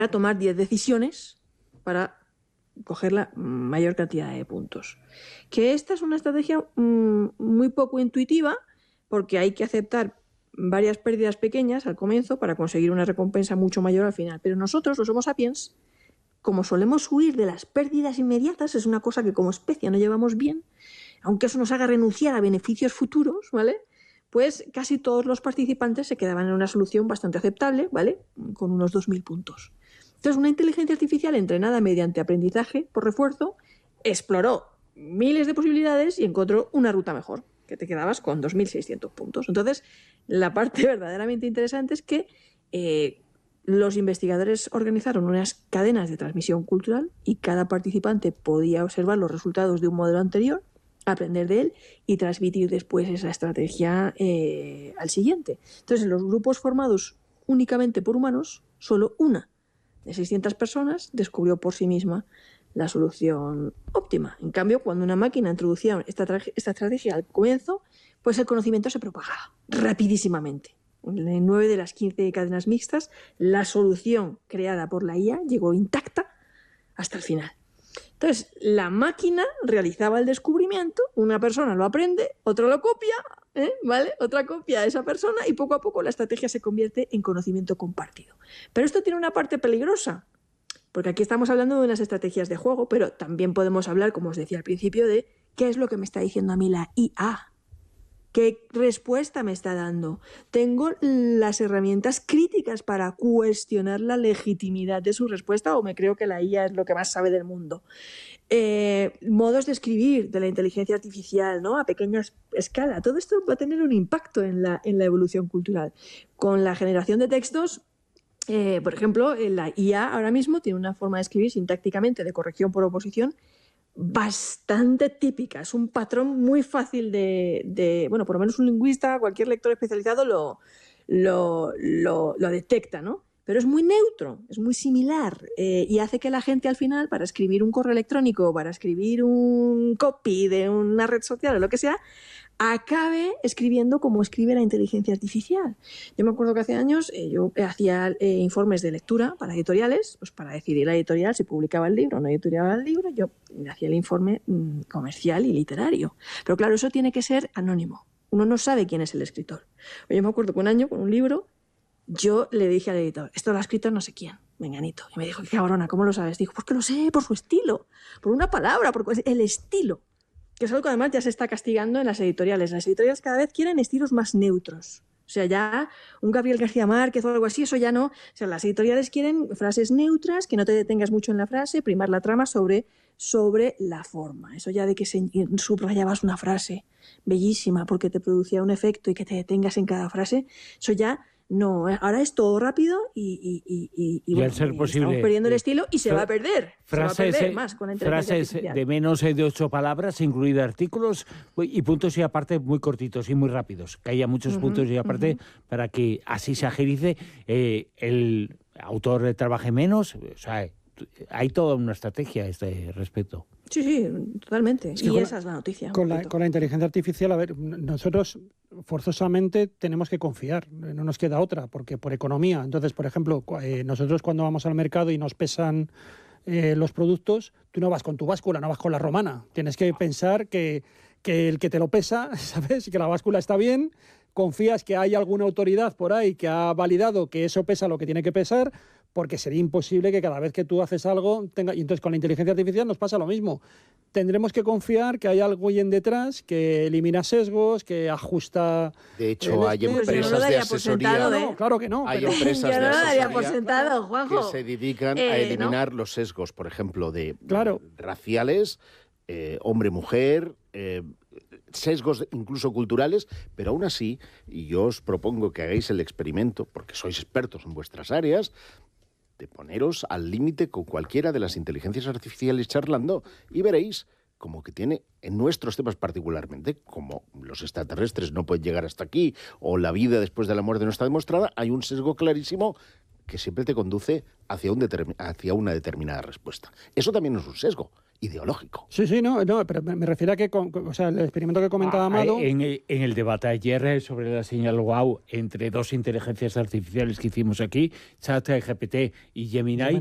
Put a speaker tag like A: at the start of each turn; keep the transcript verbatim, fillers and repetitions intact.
A: tomar diez decisiones para coger la mayor cantidad de puntos. Que esta es una estrategia mmm, muy poco intuitiva, porque hay que aceptar varias pérdidas pequeñas al comienzo para conseguir una recompensa mucho mayor al final. Pero nosotros, los Homo sapiens, como solemos huir de las pérdidas inmediatas, es una cosa que como especie no llevamos bien, aunque eso nos haga renunciar a beneficios futuros, ¿vale? Pues casi todos los participantes se quedaban en una solución bastante aceptable, ¿vale? Con unos dos mil puntos. Entonces, una inteligencia artificial entrenada mediante aprendizaje por refuerzo exploró miles de posibilidades y encontró una ruta mejor, que te quedabas con dos mil seiscientos puntos. Entonces, la parte verdaderamente interesante es que eh, los investigadores organizaron unas cadenas de transmisión cultural y cada participante podía observar los resultados de un modelo anterior, aprender de él y transmitir después esa estrategia eh, al siguiente. Entonces, en los grupos formados únicamente por humanos, solo una de seiscientas personas descubrió por sí misma la solución óptima. En cambio, cuando una máquina introducía esta, esta estrategia al comienzo, pues el conocimiento se propagaba rapidísimamente. En nueve de las quince cadenas mixtas, la solución creada por la I A llegó intacta hasta el final. Entonces, la máquina realizaba el descubrimiento, una persona lo aprende, otro lo copia, ¿eh? ¿Vale? Otra copia a esa persona y poco a poco la estrategia se convierte en conocimiento compartido. Pero esto tiene una parte peligrosa, porque aquí estamos hablando de unas estrategias de juego, pero también podemos hablar, como os decía al principio, de qué es lo que me está diciendo a mí la I A. ¿Qué respuesta me está dando? ¿Tengo las herramientas críticas para cuestionar la legitimidad de su respuesta o me creo que la I A es lo que más sabe del mundo? Eh, modos de escribir de la inteligencia artificial, ¿no? A pequeña escala. Todo esto va a tener un impacto en la, en la evolución cultural. Con la generación de textos, eh, por ejemplo, la I A ahora mismo tiene una forma de escribir sintácticamente de corrección por oposición bastante típica, es un patrón muy fácil de, de, bueno, por lo menos un lingüista, cualquier lector especializado lo, lo, lo, lo detecta, ¿no? Pero es muy neutro, es muy similar eh, y hace que la gente al final, para escribir un correo electrónico, para escribir un copy de una red social o lo que sea, acabe escribiendo como escribe la inteligencia artificial. Yo me acuerdo que hace años eh, yo hacía eh, informes de lectura para editoriales, pues para decidir la editorial si publicaba el libro o no editoriaba el libro, yo hacía el informe mmm, comercial y literario. Pero claro, eso tiene que ser anónimo. Uno no sabe quién es el escritor. Yo me acuerdo que un año, con un libro, yo le dije al editor, esto lo ha escrito no sé quién, menganito. Y me dijo, qué cabrona, ¿cómo lo sabes? Dijo, pues que lo sé, por su estilo, por una palabra, por el estilo. Que es algo que además ya se está castigando en las editoriales. Las editoriales cada vez quieren estilos más neutros. O sea, ya un Gabriel García Márquez o algo así, eso ya no. O sea, las editoriales quieren frases neutras, que no te detengas mucho en la frase, primar la trama sobre, sobre la forma. Eso ya de que se subrayabas una frase bellísima porque te producía un efecto y que te detengas en cada frase, eso ya no. Ahora es todo rápido y, y, y, y, y,
B: y
A: bueno,
B: al ser
A: y
B: posible,
A: estamos perdiendo el estilo y se
B: fra-
A: va a perder.
B: Frases,
A: se va a perder más con la inteligencia
B: frases
A: artificial.
B: de menos de ocho palabras, incluidos artículos y puntos y aparte muy cortitos y muy rápidos, que haya muchos
A: Uh-huh,
B: puntos y aparte
A: uh-huh.
B: para que así se agilice, eh, el autor trabaje menos. O sea, hay toda una estrategia a este respecto.
A: Sí, sí, totalmente.
C: Es que
A: y
C: con
A: esa
C: la,
A: es la noticia.
C: Con la, con la inteligencia artificial, a ver, nosotros forzosamente tenemos que confiar, no nos queda otra, porque por economía. Entonces, por ejemplo, eh, nosotros cuando vamos al mercado y nos pesan eh, los productos, tú no vas con tu báscula, no vas con la romana. Tienes que pensar que, que el que te lo pesa, ¿sabes? Que la báscula está bien, confías que hay alguna autoridad por ahí que ha validado que eso pesa lo que tiene que pesar, porque sería imposible que cada vez que tú haces algo tenga... Y entonces con la inteligencia artificial nos pasa lo mismo. Tendremos que confiar que hay algo en detrás que elimina sesgos, que ajusta...
D: De hecho, hay
A: Pues yo no
D: empresas
A: lo
D: de
A: daría por
D: asesoría...
A: sentado, ¿eh?
C: No, claro que no.
D: Hay
C: pero...
D: empresas
A: Yo
D: de
A: no lo daría por
D: asesoría
A: sentado,
D: que
A: Juanjo.
D: se dedican a
A: Eh,
D: eliminar
A: ¿no?
D: los sesgos, por ejemplo, de
C: Claro.
D: raciales, eh, hombre-mujer, eh, sesgos incluso culturales, pero aún así, y yo os propongo que hagáis el experimento, porque sois expertos en vuestras áreas, de poneros al límite con cualquiera de las inteligencias artificiales charlando y veréis como que tiene, en nuestros temas particularmente, como los extraterrestres no pueden llegar hasta aquí o la vida después de la muerte no está demostrada, hay un sesgo clarísimo que siempre te conduce hacia, un determin- hacia una determinada respuesta. Eso también es un sesgo ideológico.
C: Sí, sí, no, no, pero me refiero a que, con, o sea, el experimento que comentaba Amado...
B: Ah, en, en el debate ayer sobre la señal wow entre dos inteligencias artificiales que hicimos aquí, ChatGPT y Gemini,